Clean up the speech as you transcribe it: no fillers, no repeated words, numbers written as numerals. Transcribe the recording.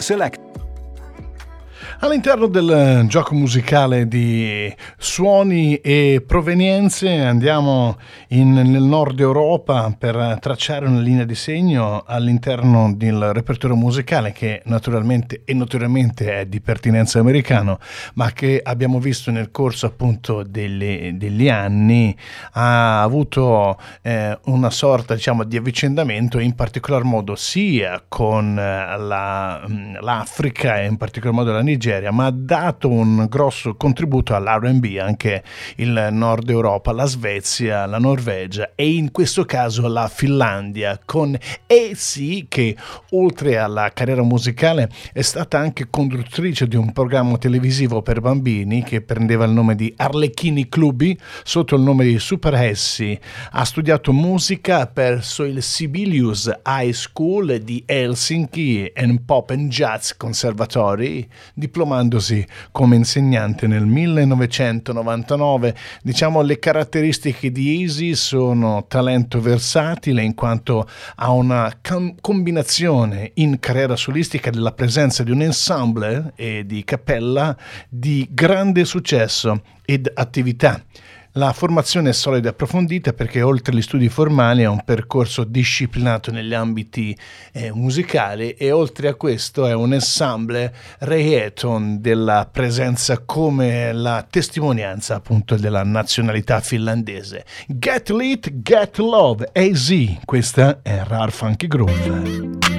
Select. All'interno del gioco musicale di suoni e provenienze andiamo nel nord Europa per tracciare una linea di segno all'interno del repertorio musicale che naturalmente e notoriamente è di pertinenza americano, ma che abbiamo visto nel corso appunto degli anni ha avuto una sorta, diciamo, di avvicendamento, in particolar modo sia con l'Africa e in particolar modo la Nigeria, ma ha dato un grosso contributo all'R&B anche il Nord Europa, la Svezia, la Norvegia e in questo caso la Finlandia, con AC che oltre alla carriera musicale è stata anche conduttrice di un programma televisivo per bambini che prendeva il nome di Arlecchini Clubi sotto il nome di Super Essi. Ha studiato musica presso il Sibelius High School di Helsinki e Pop and Jazz Conservatory, diplomandosi come insegnante nel 1999. Diciamo, le caratteristiche di Easy sono talento versatile in quanto ha una combinazione in carriera solistica della presenza di un ensemble e di cappella di grande successo ed attività. La formazione è solida e approfondita perché oltre agli studi formali è un percorso disciplinato negli ambiti musicali e oltre a questo è un ensemble reggaeton della presenza come la testimonianza appunto della nazionalità finlandese. Get Lit, Get Love, AZ, questa è Rare Funky Groove.